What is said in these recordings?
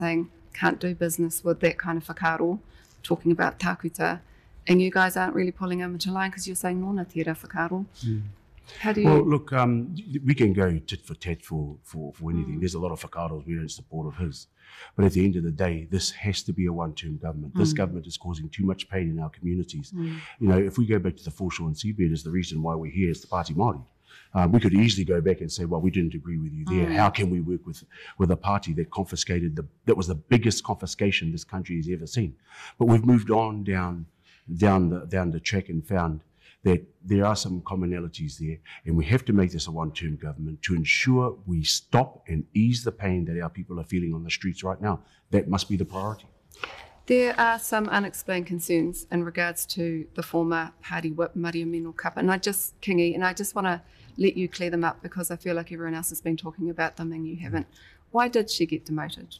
saying can't do business with that kind of whakaaro, talking about takuta, and you guys aren't really pulling him into line because you're saying nōna tērā whakaaro. How do you... Well, look, we can go tit for tat for anything. There's a lot of whakaaros we don't support of his. But at the end of the day, this has to be a one-term government. This government is causing too much pain in our communities. You know, if we go back to the foreshore and seabed as the reason why we're here as the Pāti Māori, we could easily go back and say, well, we didn't agree with you there. How can we work with a party that confiscated, that was the biggest confiscation this country has ever seen? But we've moved on down the track and found that there are some commonalities there, and we have to make this a one-term government to ensure we stop and ease the pain that our people are feeling on the streets right now. That must be the priority. There are some unexplained concerns in regards to the former party whip, Maria Mino Kapa, and I just want to let you clear them up because I feel like everyone else has been talking about them and you haven't. Why did she get demoted?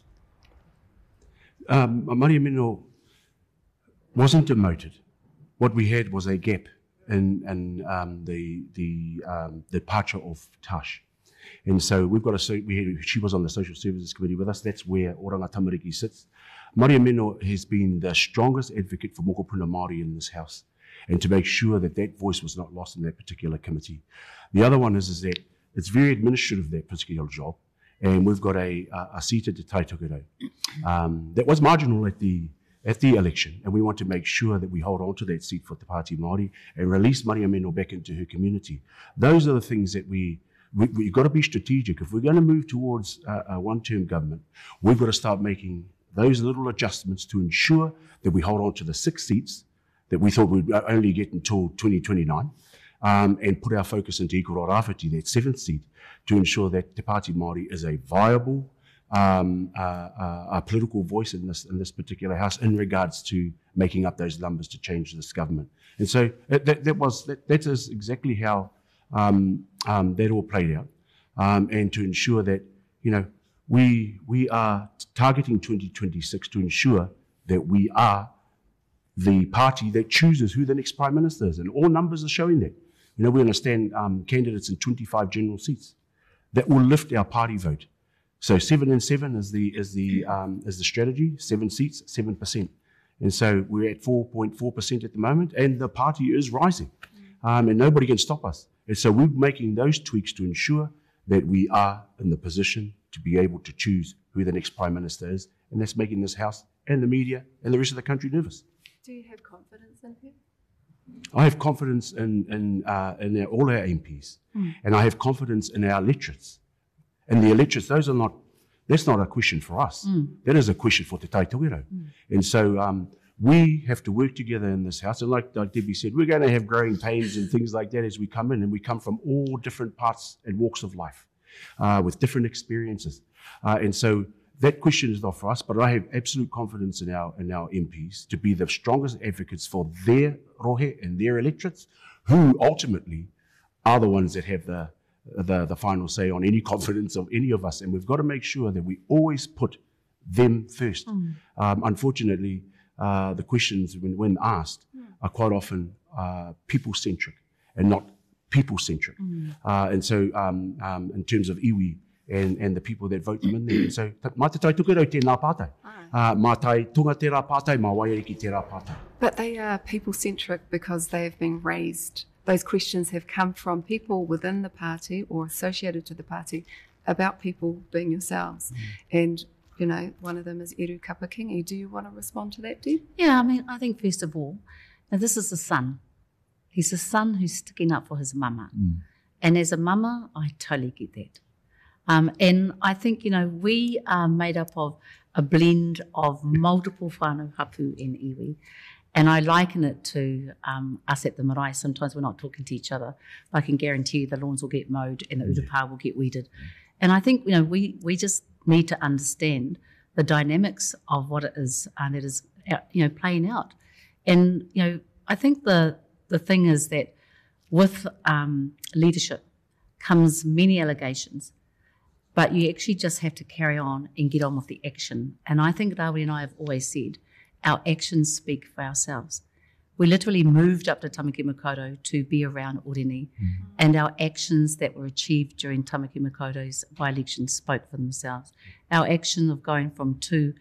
Maria Mino wasn't demoted. What we had was a gap in the departure of Tash. And so she was on the Social Services Committee with us. That's where Oranga Tamariki sits. Maria Mino has been the strongest advocate for mokopuna Māori in this house, and to make sure that that voice was not lost in that particular committee. The other one is that it's very administrative, that particular job, and we've got a seat at the Tai Tokerau that was marginal at the election, and we want to make sure that we hold on to that seat for Te Pāti Māori and release Maria Mino back into her community. Those are the things that we've got to be strategic. If we're going to move towards a one-term government, we've got to start making those little adjustments to ensure that we hold on to the 6 seats that we thought we'd only get until 2029, and put our focus into Ikoro Rāwhiti, that 7th seat, to ensure that Te Pāti Māori is a viable a political voice in this particular house in regards to making up those numbers to change this government. And so that is exactly how that all played out, and to ensure that, you know, we are targeting 2026 to ensure that we are the party that chooses who the next Prime Minister is, and all numbers are showing that. You know, we understand candidates in 25 general seats that will lift our party vote. So 7 and 7 is the strategy. 7 seats, 7%, and so we're at 4.4% at the moment, and the party is rising, and nobody can stop us. And so we're making those tweaks to ensure that we are in the position to be able to choose who the next Prime Minister is, and that's making this House and the media and the rest of the country nervous. Do you have confidence in her? I have confidence in all our MPs, and I have confidence in our electorates. And the electorates, that's not a question for us. That is a question for Te Tai Tokerau. And so we have to work together in this house. And like Debbie said, we're going to have growing pains and things like that as we come in, and we come from all different parts and walks of life with different experiences. And so that question is not for us, but I have absolute confidence in our MPs to be the strongest advocates for their rohe and their electorates, who ultimately are the ones that have the final say on any confidence of any of us. And we've got to make sure that we always put them first. Unfortunately, the questions when asked are quite often people-centric and not people-centric. And so in terms of iwi and the people that vote them in there. And so, mā te tai tukerau tēnā pātai. Mā tai tunga tērā pātai, mā wairiki tērā pātai. But they are people-centric because they have been raised. Those questions have come from people within the party or associated to the party about people being yourselves. And, you know, one of them is Eru Kapakingi. Do you want to respond to that, Deb? Yeah, I mean, I think first of all, now this is a son. He's a son who's sticking up for his mama. And as a mama, I totally get that. And I think, you know, we are made up of a blend of multiple whānau hapu and iwi. And I liken it to us at the marae. Sometimes we're not talking to each other. I can guarantee you the lawns will get mowed and the urupā will get weeded. And I think, you know, we just need to understand the dynamics of what it is that is, you know, playing out. And, you know, I think the thing is that with leadership comes many allegations, but you actually just have to carry on and get on with the action. And I think Rawiri and I have always said, our actions speak for ourselves. We literally moved up to Tamaki Makaurau to be around Oreni, and our actions that were achieved during Tamaki Makaurau's by-election spoke for themselves. Our action of going from 2